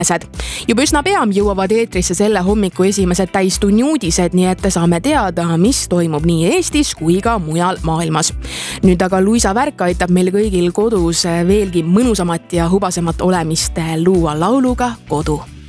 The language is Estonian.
Juba üsna pea jõuavad eetrisse selle hommiku esimesed täistunni uudised, nii et saame teada, mis toimub nii Eestis kui ka mujal maailmas. Nüüd aga Luisa Värk aitab meil kõigil kodus veelgi mõnusamat ja hubasemat olemist luua lauluga Kodu.